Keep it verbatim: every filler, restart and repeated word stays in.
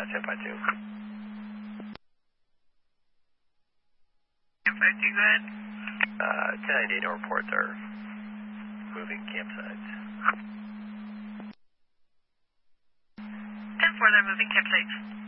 ten five two. ten five two, go ahead. Uh, ten ninety-eight, no reports are moving campsites. ten four, they're moving campsites.